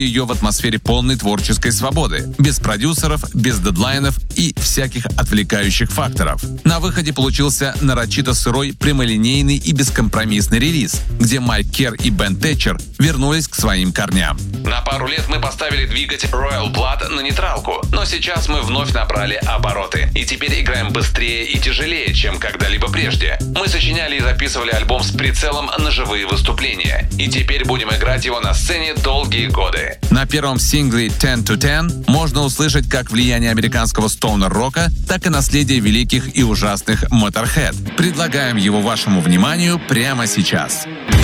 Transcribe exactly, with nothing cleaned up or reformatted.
ее в атмосфере полной творческой свободы, без продюсеров, без дедлайнов и всяких отвлекающих факторов. На выходе получился нарочито сырой, прямолинейный и бескомпромиссный релиз, где Майк Керр и Бен Тэтчер вернулись к своим корням. На пару лет мы поставили двигатель Royal Blood на нейтралку, но сейчас мы вновь набрали обороты и теперь играем быстрее и тяжелее, чем когда-либо прежде. Мы сочиняли и записывали альбом с прицелом на живые выступления, и теперь будем играть его на сцене долгие годы. На первом сингле «ten to ten» можно услышать как влияние американского стоунер-рока, так и наследие великих и ужасных Motorhead. Предлагаем его вашему вниманию прямо сейчас.